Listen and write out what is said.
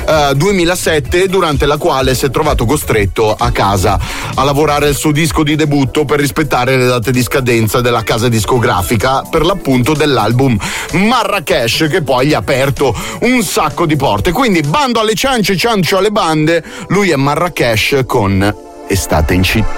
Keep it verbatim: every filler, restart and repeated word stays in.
uh, duemilasette, durante la quale si è trovato costretto a casa a lavorare il suo disco di debutto per rispettare le date di scadenza della casa discografica, per l'appunto dell'album Marrakesh, che poi gli ha aperto un sacco di porte. Quindi bando alle ciance, ciancio alle bande, lui è Marrakesh con Estate in città.